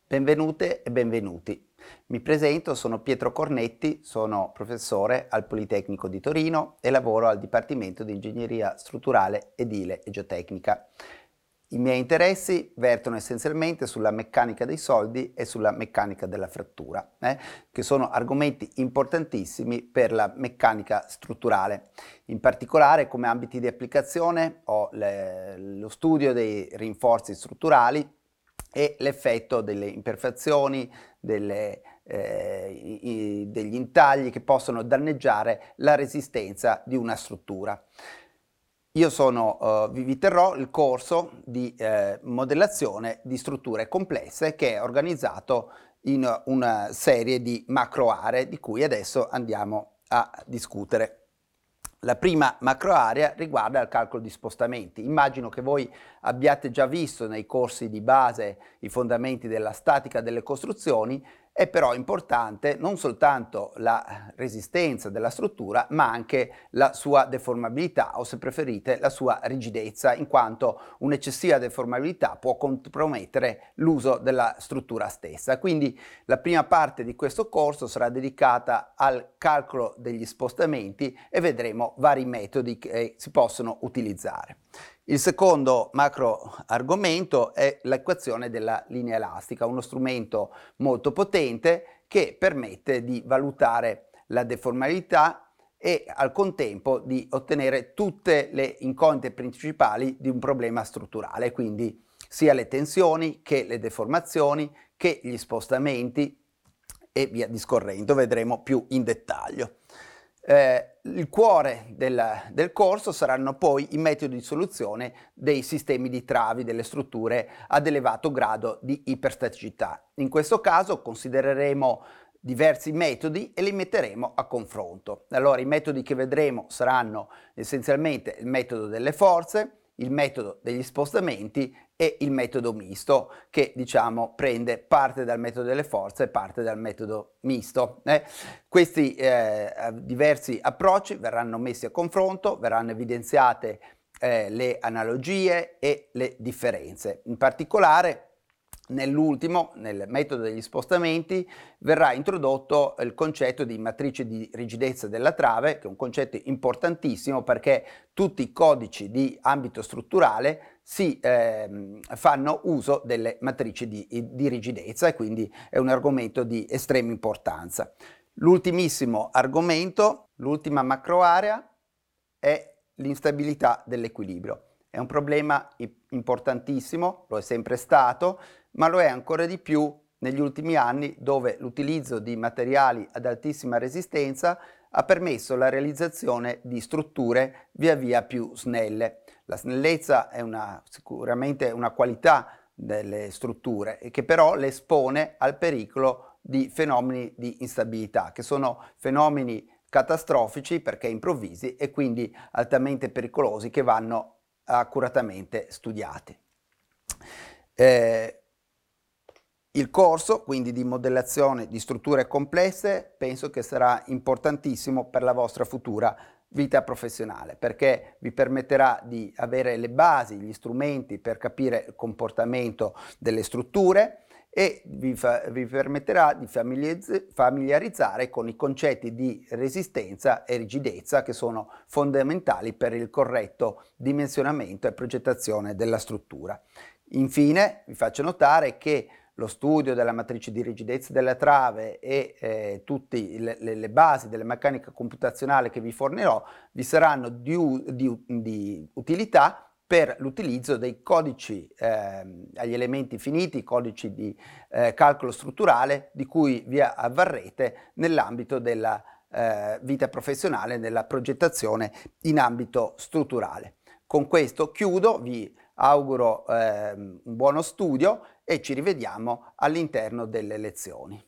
Benvenute e benvenuti. Mi presento, sono Pietro Cornetti, sono professore al Politecnico di Torino e lavoro al Dipartimento di Ingegneria Strutturale, Edile e Geotecnica. I miei interessi vertono essenzialmente sulla meccanica dei soldi e sulla meccanica della frattura, che sono argomenti importantissimi per la meccanica strutturale. In particolare, come ambiti di applicazione ho lo studio dei rinforzi strutturali e l'effetto delle imperfezioni, degli intagli che possono danneggiare la resistenza di una struttura. Vi viterrò il corso di modellazione di strutture complesse che è organizzato in una serie di macro aree di cui adesso andiamo a discutere. La prima macro area riguarda il calcolo di spostamenti. Immagino che voi abbiate già visto nei corsi di base i fondamenti della statica delle costruzioni. È però importante non soltanto la resistenza della struttura, ma anche la sua deformabilità o, se preferite, la sua rigidezza, in quanto un'eccessiva deformabilità può compromettere l'uso della struttura stessa. Quindi la prima parte di questo corso sarà dedicata al calcolo degli spostamenti e vedremo vari metodi che si possono utilizzare. Il secondo macro argomento è l'equazione della linea elastica, uno strumento molto potente che permette di valutare la deformabilità e al contempo di ottenere tutte le incognite principali di un problema strutturale, quindi sia le tensioni che le deformazioni che gli spostamenti e via discorrendo, vedremo più in dettaglio. Il cuore del corso saranno poi i metodi di soluzione dei sistemi di travi delle strutture ad elevato grado di iperstaticità. In questo caso considereremo diversi metodi e li metteremo a confronto. Allora, i metodi che vedremo saranno essenzialmente il metodo delle forze, il metodo degli spostamenti e il metodo misto, che prende parte dal metodo delle forze e parte dal metodo misto. Questi diversi approcci verranno messi a confronto, verranno evidenziate le analogie e le differenze. In particolare, nell'ultimo, nel metodo degli spostamenti, verrà introdotto il concetto di matrice di rigidezza della trave, che è un concetto importantissimo perché tutti i codici di ambito strutturale fanno uso delle matrici di rigidezza e quindi è un argomento di estrema importanza. L'ultimissimo argomento, l'ultima macro area, è l'instabilità dell'equilibrio. È un problema importantissimo, lo è sempre stato, ma lo è ancora di più negli ultimi anni, dove l'utilizzo di materiali ad altissima resistenza ha permesso la realizzazione di strutture via via più snelle. La snellezza è sicuramente una qualità delle strutture e che però le espone al pericolo di fenomeni di instabilità, che sono fenomeni catastrofici perché improvvisi e quindi altamente pericolosi, che vanno accuratamente studiati. Il corso quindi di modellazione di strutture complesse penso che sarà importantissimo per la vostra futura vita professionale, perché vi permetterà di avere le basi, gli strumenti per capire il comportamento delle strutture e vi permetterà di familiarizzare con i concetti di resistenza e rigidezza, che sono fondamentali per il corretto dimensionamento e progettazione della struttura. Infine vi faccio notare che lo studio della matrice di rigidezza della trave e tutte le basi della meccanica computazionale che vi fornirò vi saranno di utilità per l'utilizzo dei codici agli elementi finiti, codici di calcolo strutturale di cui vi avvarrete nell'ambito della vita professionale, nella progettazione in ambito strutturale. Con questo chiudo, vi auguro un buono studio e ci rivediamo all'interno delle lezioni.